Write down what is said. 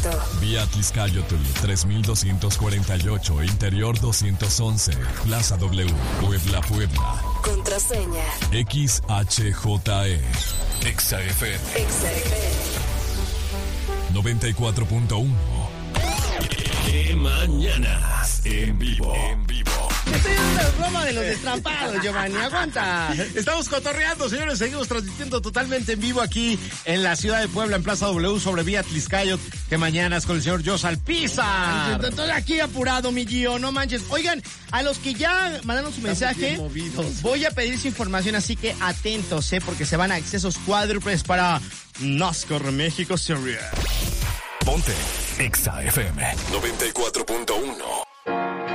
Guanajuato. Vía Tliscayotl 3248, Interior 211, Plaza W, Puebla, Puebla. Contraseña. XHJE. XFM. 94.1. ¡Qué mañanas! En vivo. Estoy en una broma de los destrampados, Giovanni. Aguanta. Estamos cotorreando, señores. Seguimos transmitiendo totalmente en vivo aquí en la ciudad de Puebla, en Plaza W, sobre Vía Tliscayotl. Que mañanas con el señor Jos Alpizar. Estoy aquí apurado, mi Gio. No manches. Oigan, a los que ya mandaron su mensaje, voy a pedir su información, así que atentos, porque se van a accesos cuádruples para NASCAR México Series. Ponte Exa FM 94.1.